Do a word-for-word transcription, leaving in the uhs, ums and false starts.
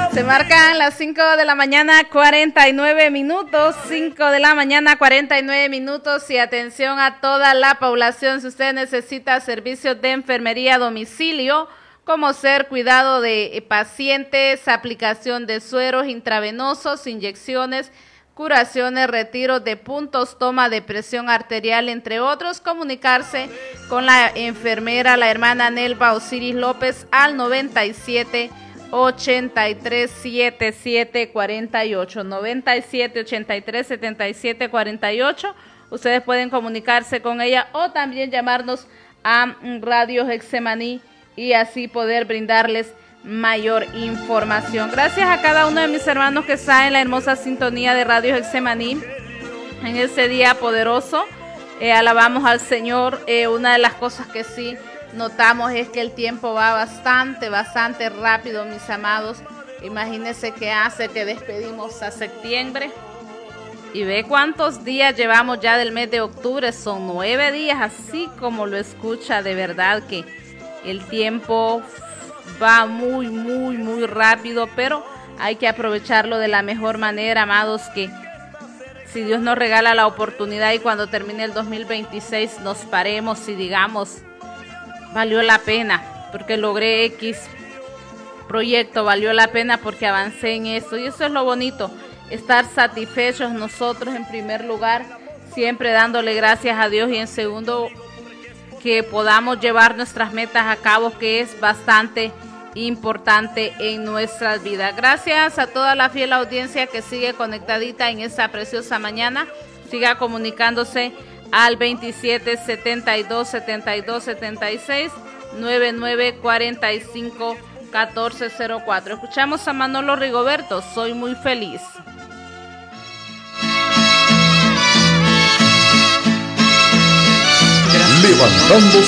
Se marcan las cinco de la mañana, cuarenta y nueve minutos, cinco de la mañana, cuarenta y nueve minutos, y atención a toda la población, si usted necesita servicios de enfermería a domicilio, como ser cuidado de pacientes, aplicación de sueros intravenosos, inyecciones, curaciones, retiros de puntos, toma de presión arterial, entre otros, comunicarse con la enfermera, la hermana Nelva Osiris López, al noventa y siete, ochenta y tres, setenta y siete, cuarenta y ocho, noventa y siete, ochenta y tres, setenta y siete, cuarenta y ocho. Ustedes pueden comunicarse con ella o también llamarnos a Radio Getsemaní y así poder brindarles mayor información. Gracias a cada uno de mis hermanos que está en la hermosa sintonía de Radio Getsemaní en este día poderoso. Eh, alabamos al Señor. Eh, una de las cosas que sí notamos es que el tiempo va bastante, bastante rápido, mis amados. Imagínense que hace que despedimos a septiembre y ve cuántos días llevamos ya del mes de octubre. Son nueve días, así como lo escucha, de verdad que el tiempo va muy, muy, muy rápido, pero hay que aprovecharlo de la mejor manera, amados, que si Dios nos regala la oportunidad y cuando termine el dos mil veintiséis nos paremos y digamos, valió la pena porque logré X proyecto, valió la pena porque avancé en esto. Y eso es lo bonito, estar satisfechos nosotros en primer lugar, siempre dándole gracias a Dios, y en segundo, que podamos llevar nuestras metas a cabo, que es bastante importante en nuestras vidas. Gracias a toda la fiel audiencia que sigue conectadita en esta preciosa mañana. Siga comunicándose al veintisiete, setenta y dos, setenta y dos, setenta y seis, noventa y nueve, cuarenta y cinco, catorce cero cuatro. Escuchamos a Manolo Rigoberto, Soy muy feliz. Levantando